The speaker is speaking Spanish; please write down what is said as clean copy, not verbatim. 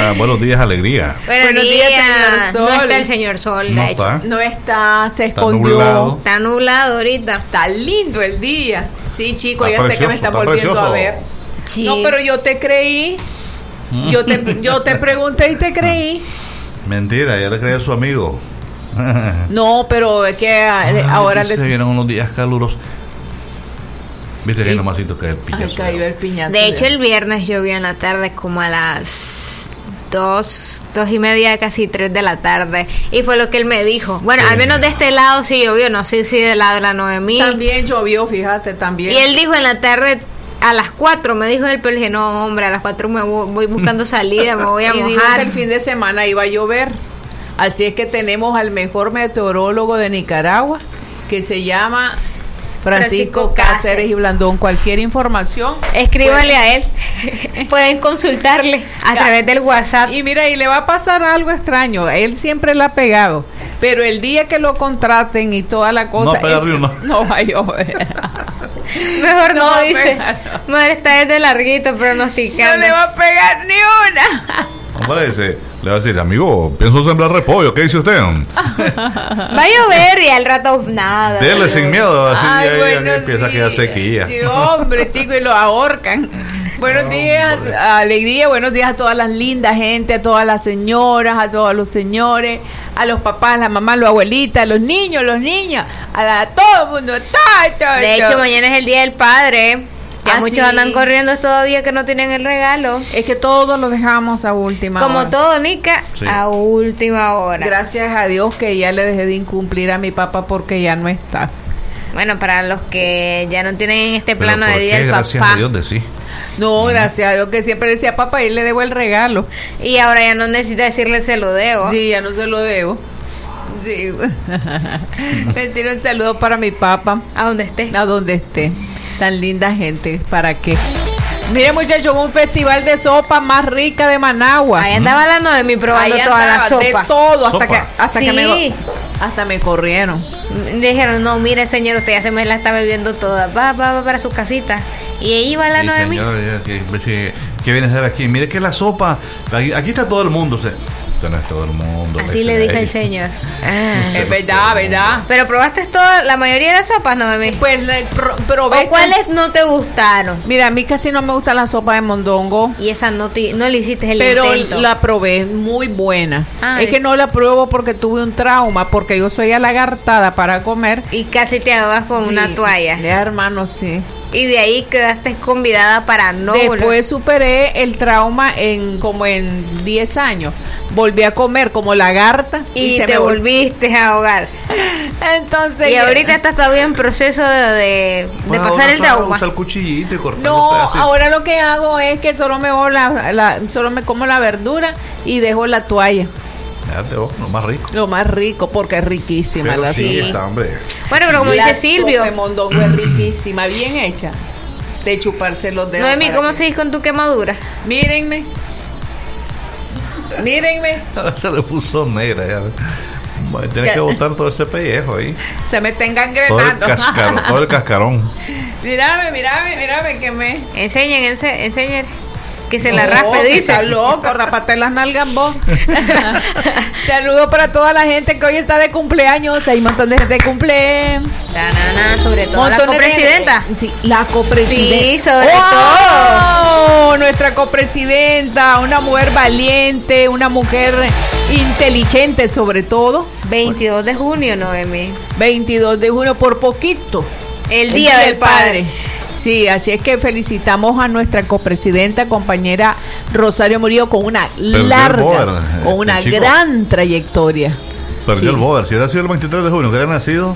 buenos días, alegría. Buenos días, señor Sol. No está el señor Sol, No de hecho. está. No está, se Está escondió. nublado. Está nublado ahorita. Está lindo el día. Sí, chico, Está ya sé que me precioso, está está volviendo precioso. a ver. Sí. No, pero yo te creí. Yo te pregunté y te creí. Mentira, ya le creí a su amigo. No, pero es que ahora se vienen unos días calurosos. Viste que hay nomásito que el pillazo. cayó el piñazo. De hecho, el viernes llovió en la tarde como a las 2:30, casi 3 de la tarde. Y fue lo que él me dijo. Bueno, al menos de este lado sí llovió. No sé si del lado de la Noemí. También llovió, fíjate, también. Y él dijo en la tarde, a las 4, me dijo él, pero le dije, no, hombre, a las 4 me voy buscando salida, me voy a y dijo que mojar. el fin de semana iba a llover. Así es que tenemos al mejor meteorólogo de Nicaragua, que se llama Francisco Cáceres y Blandón. Cualquier información, Escríbanle a él. Pueden consultarle a través del WhatsApp. y mira, y le va a pasar algo extraño. Él siempre la ha pegado, pero el día que lo contraten y toda la cosa, No pegarle uno. no va a llover. Mejor no, No, dice. pero- Mejor está desde larguito No pronosticando. le va a pegar ni una. Hombre, le va a decir, amigo, pienso sembrar repollo, ¿qué dice usted? Va a llover y al rato nada. Dele sin miedo, así Ay, ya buenos empieza a quedar días. sequía. Sí, hombre, chico, y lo ahorcan. Buenos días, alegría, buenos días a todas las lindas gente, a todas las señoras, a todos los señores, a los papás, las mamás, los abuelitas, a los niños, a todo el mundo. De hecho, mañana es el Día del Padre. Ya Ah, muchos sí. andan corriendo todavía que no tienen el regalo. Es que todos lo dejamos a última Como hora. todo, Nica, Sí. a última hora. Gracias a Dios que ya le dejé de incumplir a mi papá porque ya no está. Bueno, para los que ya no tienen este Pero plano ¿por de vida qué? del Gracias papá. a Dios de sí. No, gracias a Dios que siempre decía papá y le debo el regalo. Y ahora ya no necesita decirle se lo debo. Sí, ya no se lo debo. Sí. Le tiro un saludo para mi papá, A donde esté. a donde esté. Tan linda gente, ¿para qué? Mire, muchachos, un festival de sopa más rica de Managua. Ahí andaba hablando de mí probando Ahí toda la andaba, sopa. de todo, hasta Sopa. que Sí. hasta me corrieron. Le dijeron, no, mire señor, usted ya se me la está bebiendo toda. Va para su casita. Y ahí va la Sí, Noemí. señor, ¿qué viene a hacer aquí? Mire que la sopa, aquí está todo el mundo. Esto no es todo el mundo. Así le dije el señor. Es verdad, ¿verdad? Pero probaste toda, la mayoría de las sopas, Noemí. Pues probé. ¿O cuáles no te gustaron? Mira, a mí casi no me gusta la sopa de mondongo. Y esa no le hiciste el Pero intento. la probé, muy buena. Ay. Es que no la pruebo porque tuve un trauma, porque yo soy alagartada para comer. Y casi te ahogas con Sí, una toalla. Ya, hermano, sí. Y de ahí quedaste convidada para no volver. Después superé el trauma como en 10 años. Volví a comer como lagarta. Y se te me volviste a ahogar. Entonces. Y ahorita estás todavía en proceso de pasar el trauma. Usa el cuchillito y cortar No, los pedacitos. ahora lo que hago es que solo me solo me como la verdura y dejo la toalla. Fíjate vos, lo más rico. Lo más rico, porque es riquísima Pero la sí, sopa. está, hombre. Bueno, pero como La dice Silvio, sopa de mondongo es riquísima, bien hecha. De chuparse los dedos. Noemí, para ¿cómo que- seguís con tu quemadura? Mírenme. Mírenme. Se le puso negra ya. Bueno, tiene Ya. que botar todo ese pellejo ahí. Se me están Todo el gangrenando. cascarón. Todo el cascarón. Mírame que me. Enseñen. Que se la No, raspe, que dice. está loco, rapate las nalgas vos. Saludos para toda la gente que hoy está de cumpleaños. Hay un montón de gente de cumpleaños. Sobre todo la Montones de copresidenta. gente. Sí, la copresidenta. Sí, sobre todo. Nuestra copresidenta, una mujer valiente, una mujer inteligente sobre todo. 22 de junio, Noemí. 22 de junio, por poquito. El Día del Padre. Sí, así es que felicitamos a nuestra copresidenta, compañera Rosario Murillo, con una el larga, boer, con una el chico. gran trayectoria. Perdió Sí. el boder. Si hubiera sido el 23 de junio, que hubiera nacido,